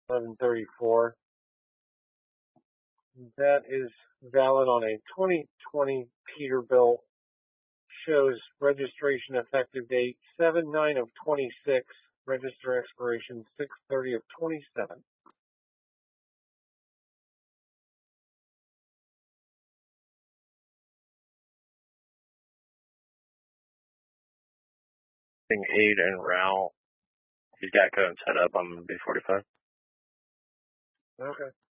1134. That is valid on a 2020 Peterbilt. Shows registration effective date 7/9 of 26. Register expiration 6/30 of 27. 8 en route. He's got code set up on B45. Okay.